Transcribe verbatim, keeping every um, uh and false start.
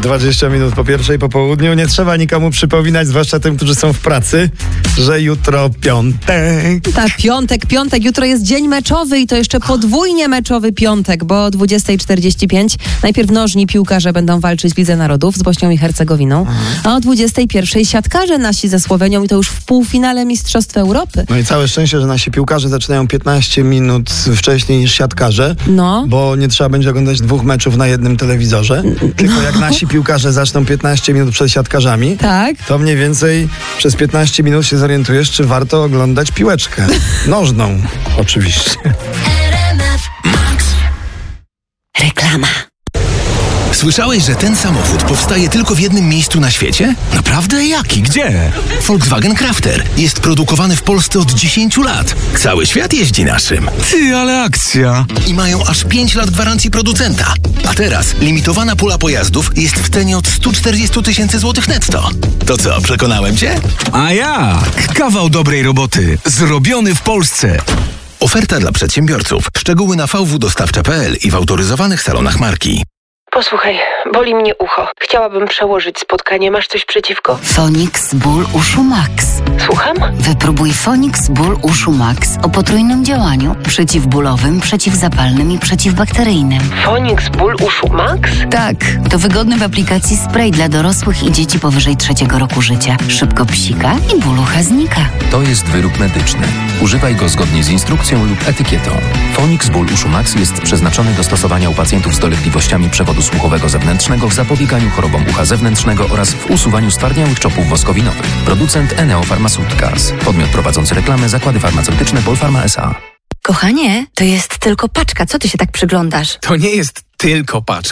dwadzieścia minut po pierwszej po południu. Nie trzeba nikomu przypominać, zwłaszcza tym, którzy są w pracy, że jutro piątek. Tak, piątek, piątek. Jutro jest dzień meczowy i to jeszcze podwójnie meczowy piątek, bo o dwudziestej czterdzieści pięć najpierw nożni piłkarze będą walczyć w Lidze Narodów z Bośnią i Hercegowiną, a o dwudziestej pierwszej siatkarze nasi ze Słowenią i to już w półfinale Mistrzostw Europy. No i całe szczęście, że nasi piłkarze zaczynają piętnaście minut wcześniej niż siatkarze, No. bo nie trzeba będzie oglądać dwóch meczów na jednym telewizorze, tylko jak nasi piłkarze zaczną piętnaście minut przed siatkarzami, Tak. to mniej więcej przez piętnaście minut się zorientujesz, czy warto oglądać piłeczkę. Nożną, oczywiście. Reklama. Słyszałeś, że ten samochód powstaje tylko w jednym miejscu na świecie? Naprawdę? Jaki? Gdzie? Volkswagen Crafter. Jest produkowany w Polsce od dziesięciu lat. Cały świat jeździ naszym. Ty, ale akcja! I mają aż pięć lat gwarancji producenta. A teraz limitowana pula pojazdów jest w cenie od sto czterdzieści tysięcy złotych netto. To co, przekonałem cię? A jak? Kawał dobrej roboty. Zrobiony w Polsce. Oferta dla przedsiębiorców. Szczegóły na v w dostawcze kropka p l i w autoryzowanych salonach marki. Posłuchaj, boli mnie ucho. Chciałabym przełożyć spotkanie. Masz coś przeciwko? Fonix Ból Uszu Max. Słucham? Wypróbuj Fonix Ból Uszu Max o potrójnym działaniu przeciwbólowym, przeciwzapalnym i przeciwbakteryjnym. Fonix ból uszu Max? Tak, to wygodny w aplikacji spray dla dorosłych i dzieci powyżej trzeciego roku życia. Szybko psika i ból ucha znika. To jest wyrób medyczny. Używaj go zgodnie z instrukcją lub etykietą. Fonix Ból Uszu Max jest przeznaczony do stosowania u pacjentów z dolegliwościami przewodu słuchowego zewnętrznego w zapobieganiu chorobom ucha zewnętrznego oraz w usuwaniu stwardniałych czopów woskowinowych. Producent Eneo Pharmaceuticals. Podmiot prowadzący reklamę Zakłady Farmaceutyczne Polpharma S A. Kochanie, to jest tylko paczka. Co ty się tak przyglądasz? To nie jest tylko paczka.